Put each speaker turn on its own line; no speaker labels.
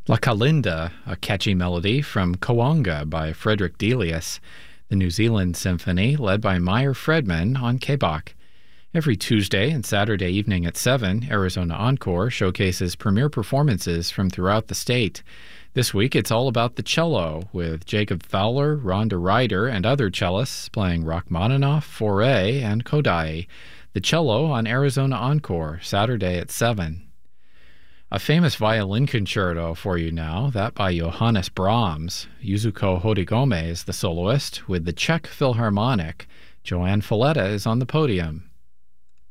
La Calinda, a catchy melody from Coanga by Frederick Delius, the New Zealand Symphony led by Meyer Fredman on KBach. Every Tuesday and Saturday evening at 7, Arizona Encore showcases premier performances from throughout the state. This week it's all about the cello, with Jacob Fowler, Rhonda Ryder, and other cellists playing Rachmaninoff, Fauré, and Kodály. The cello on Arizona Encore, Saturday at 7. A famous violin concerto for you now, that by Johannes Brahms. Yasuko Horigome is the soloist, with the Czech Philharmonic. Joanne Falletta is on the podium.